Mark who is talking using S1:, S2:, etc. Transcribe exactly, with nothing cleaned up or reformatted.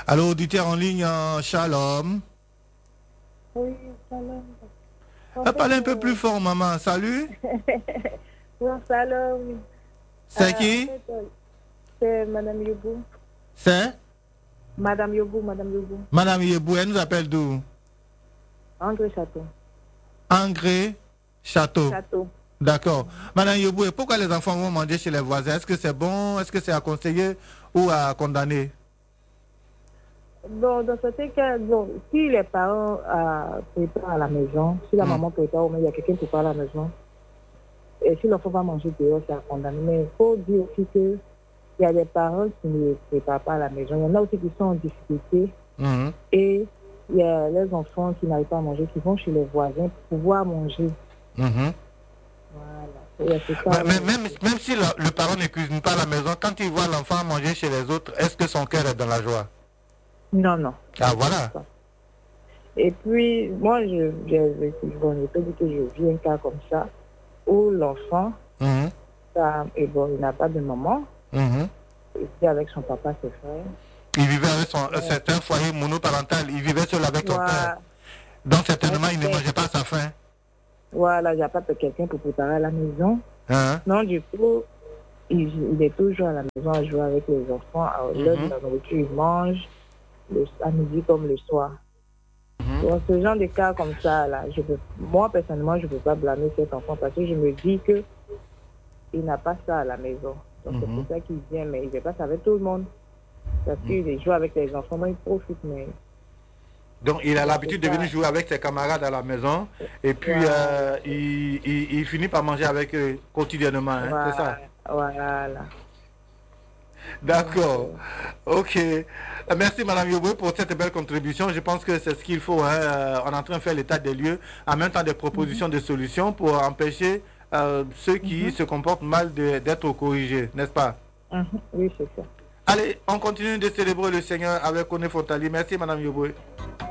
S1: Allô, auditeur en ligne, euh, Shalom.
S2: Oui, Shalom. En
S1: Euh,
S2: fait,
S1: Parlez un peu
S2: euh...
S1: plus fort, maman. Salut.
S2: bon, Shalom.
S1: C'est
S2: Euh, en
S1: qui?
S2: fait, euh, c'est Madame Yobou.
S1: C'est
S2: Madame Yobou, Madame Yobou.
S1: Madame Yebou, elle nous appelle d'où?
S2: André Château.
S1: Engré Château.
S2: Château.
S1: D'accord. Madame Yebou, et pourquoi les enfants vont manger chez les voisins? Est-ce que c'est bon? Est-ce que c'est à conseiller ou à condamner?
S2: Bon, dans ce cas, bon, si les parents euh, préparent à la maison, si la
S1: Mm.
S2: maman prépare, mais il y a quelqu'un qui prépare à la maison, et si l'enfant va manger dehors, c'est à condamner. Mais il faut dire aussi que il y a des parents qui ne préparent pas à la maison. Il y en a aussi qui sont en difficulté.
S1: Mm.
S2: Et il y a les enfants qui n'arrivent pas à manger, qui vont chez les voisins pour pouvoir manger.
S1: Mm-hmm.
S2: Voilà. Ça,
S1: mais, mais, même, même si le, le parent ne cuisine pas à la maison, quand il voit l'enfant manger chez les autres, est-ce que son cœur est dans la joie?
S2: Non, non.
S1: Ah, voilà.
S2: Et puis, moi, je, je, je, bon, je peux dire que je vis un cas comme ça, où l'enfant,
S1: mm-hmm.
S2: ça, et bon, il n'a pas de maman,
S1: Mm-hmm.
S2: il vit avec son papa, ses frères.
S1: Il vivait avec son, ouais. certain foyer monoparental, il vivait seul avec son père. Donc, certainement, il ne mangeait pas sa faim.
S2: Voilà, il n'y a pas de quelqu'un pour préparer à la maison.
S1: Hein?
S2: Non, du coup, il, il est toujours à la maison à jouer avec les enfants. À l'heure de la nourriture, il mange le, à midi comme le soir. Mm-hmm. Donc, ce genre de cas comme ça, là, je peux, moi, personnellement, je ne peux pas blâmer cet enfant parce que je me dis que il n'a pas ça à la maison. Donc, mm-hmm. c'est pour ça qu'il vient, mais il ne fait pas ça avec tout le monde. Parce mm-hmm. qu'il joue avec les enfants, moi, il profite, mais...
S1: Donc, il a l'habitude de venir jouer avec ses camarades à la maison et puis voilà. euh, il, il, il finit par manger avec eux quotidiennement, hein,
S2: voilà.
S1: c'est ça?
S2: Voilà.
S1: D'accord. Ok. Merci, Madame Yoboué, pour cette belle contribution. Je pense que c'est ce qu'il faut. Hein. On est en train de faire l'état des lieux, en même temps des propositions mm-hmm. de solutions pour empêcher euh, ceux qui mm-hmm. se comportent mal d'être corrigés, n'est-ce pas?
S2: Mm-hmm. Oui, c'est ça.
S1: Allez, on continue de célébrer le Seigneur avec Oné Fontali. Merci, Madame Yoboué.